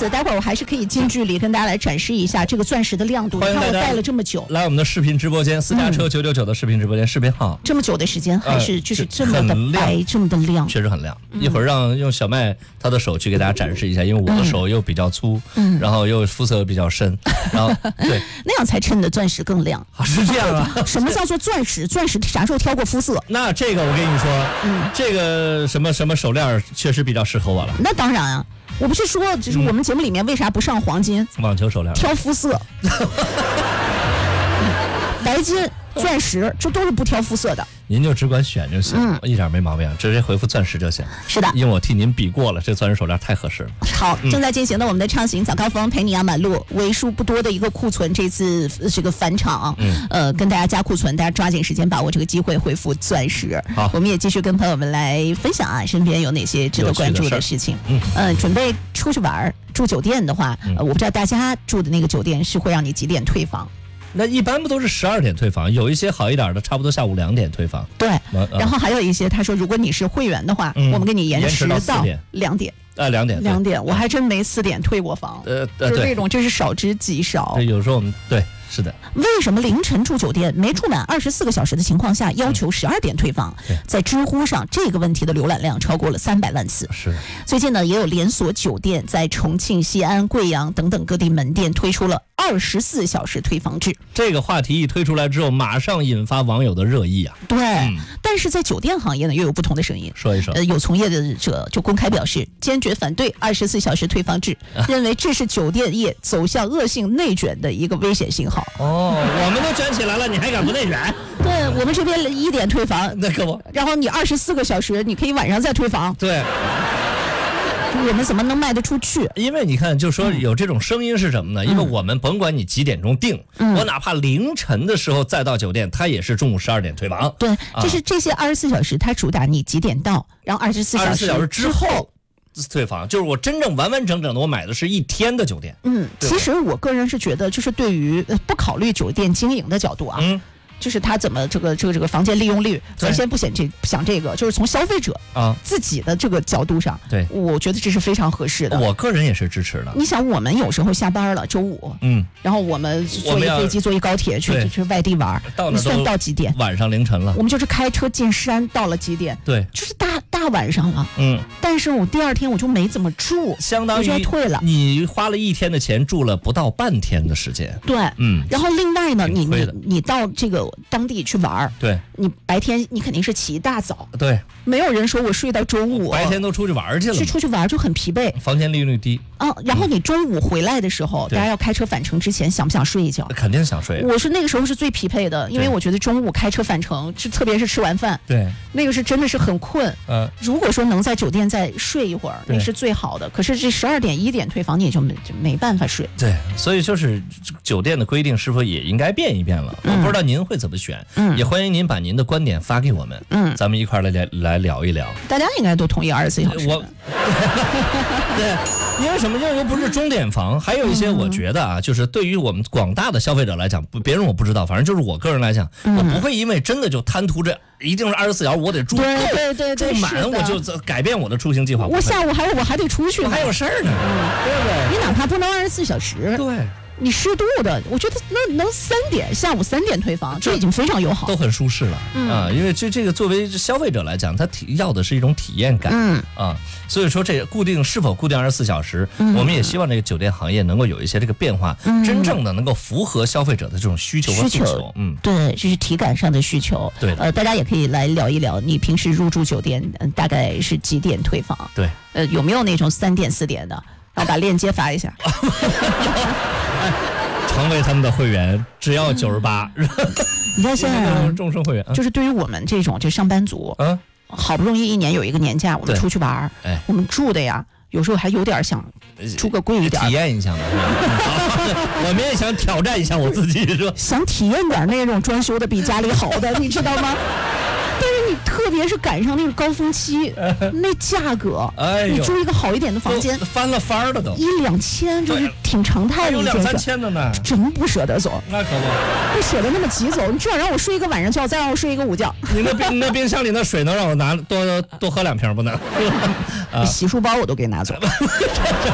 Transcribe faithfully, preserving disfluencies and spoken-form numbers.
子，待会儿我还是可以近距离跟大家来展示一下这个钻石的亮度。你看我戴了这么久， 来我们的视频直播间，私家车九九九的视频直播间，视频号这么久的时间，还是就是这么的白，这么的亮， 确实很亮。一会儿让用小麦他的手去给大家展示一下，因为我的手又比较粗，嗯，然后又肤色又比较深，然后对， 那样才衬的钻石更亮。 是这样啊？ 什么叫做钻石？钻石啥时候挑过肤色？ 那这个我跟你说，嗯，这个什么什么手链确实比较适合我了。 那当然啊。我不是说，就是我们节目里面为啥不上黄金？ 嗯、网球手链挑肤色，白金、钻石，这都是不挑肤色的。 您就只管选就行，嗯、一点没毛病，直接回复钻石就行。 是的， 因为我替您比过了，这钻石手链太合适了。 好，正在进行的我们的畅行早高峰陪你压满路，为数不多的一个库存，这次这个返场，嗯，呃，跟大家加库存，大家抓紧时间把握这个机会，回复钻石。 好， 我们也继续跟朋友们来分享啊，身边有哪些值得关注的事情。嗯，呃，准备出去玩住酒店的话，呃，我不知道大家住的那个酒店是会让你几点退房。 那一般不都是十二点退房？有一些好一点的，差不多下午两点退房。 对，然后还有一些，他说如果你是会员的话，嗯、我们给你延迟到两点。 啊，两点， 两点，我还真没四点退过房。呃，就是这种，这是少之极少。 对，有时候我们对。是的， 为什么凌晨住酒店没住满二十四个小时的情况下要求十二点退房？ 嗯、 在知乎上这个问题的浏览量超过了三百万次。 是， 最近呢也有连锁酒店在重庆、西安、贵阳等等各地门店推出了二十四小时退房制。 这个话题一推出来之后，马上引发网友的热议啊。 对，嗯、但是在酒店行业呢又有不同的声音。 说一说， 呃，有从业者就公开表示，坚决反对二十四小时退房制，啊、认为这是酒店业走向恶性内卷的一个危险信号。 哦。我们都卷起来了，你还敢不内卷？ 对，我们这边一点退房， 那可不。 然后你二十四个小时，你可以晚上再退房。 对， 我们怎么能卖得出去？ 因为你看，就说有这种声音是什么呢？嗯、因为我们甭管你几点钟定，嗯、我哪怕凌晨的时候再到酒店，它也是中午十二点退房。 对，就是这些二十四小时，它主打你几点到，然后二十四小时小时之后。退房就是我真正完完整整的，我买的是一天的酒店。 嗯，其实我个人是觉得，就是对于不考虑酒店经营的角度啊，嗯，就是他怎么这个这个这个房间利用率，咱先不想这想这个，就是从消费者啊自己的这个角度上， 对， 我觉得这是非常合适的。 我个人也是支持的。 你想，我们有时候下班了，周五，嗯，然后我们坐一飞机、坐一高铁去去外地玩， 到你算到几点？ 晚上凌晨了。 我们就是开车进山，到了几点？ 对， 就是大大晚上了。嗯，但是我第二天我就没怎么住， 相当于我就退了。 你花了一天的钱，住了不到半天的时间。 对，嗯。然后另外呢，你你你到这个当地去玩， 对， 你白天你肯定是起一大早， 对， 没有人说我睡到中午， 白天都出去玩去了， 去出去玩就很疲惫， 房间利用率低啊。然后你中午回来的时候，大家要开车返程之前，想不想睡一觉？ 肯定想睡。 我是那个时候是最匹配的，因为我觉得中午开车返程，是特别是吃完饭， 对， 那个是真的是很困。嗯，如果说能在酒店再睡一会儿，那是最好的。可是这十二点一点退房，你也就没就没办法睡。 对，所以就是酒店的规定是否也应该变一变了？嗯、我不知道您会怎么选，嗯，也欢迎您把您的观点发给我们，嗯，咱们一块儿来来来聊一聊。 大家应该都同意二十四小时。 我，对，因为什么？因为又不是钟点房，还有一些我觉得啊，就是对于我们广大的消费者来讲，别人我不知道，反正就是我个人来讲，嗯、我不会因为真的就贪图这一定是二十四小时，我得住够， 对对对， 住满我就改变我的出行计划。 我下午还我还得出去， 我还有事儿呢，嗯、对不对？ 你哪怕不能二十四小时， 对。 你适度的，我觉得能能三点下午三点退房，这已经非常友好， 都很舒适了、嗯、啊！因为这这个作为消费者来讲，他体要的是一种体验感，嗯啊，所以说这固定是否固定二十四小时、嗯，我们也希望这个酒店行业能够有一些这个变化，嗯、真正的能够符合消费者的这种需求和诉求。嗯， 对，这是体感上的需求。 对， 呃，大家也可以来聊一聊，你平时入住酒店、呃、大概是几点退房？ 对， 呃，有没有那种三点四点的？然后把链接发一下。 成为他们的会员只要九十八， 你看现在、啊、 终身会员， 就是对于我们这种这上班族，嗯，好不容易一年有一个年假，我们出去玩，哎，我们住的呀，有时候还有点想住个贵一点， 体验一下嘛。我们也想挑战一下我自己，是吧？ 想体验点那种装修的比家里好的，你知道吗？但是你特别是赶上那个高峰期，那价格，哎，你住一个好一点的房间， 翻了番了都， 一两千就是挺常态的一件事， 有两三千的呢， 真不舍得走。 那可不， 不舍得那么急走，你至少让我睡一个晚上觉，再让我睡一个午觉。 你那冰那冰箱里那水能让我拿多多喝两瓶不能？ 啊、洗漱包我都给拿走了。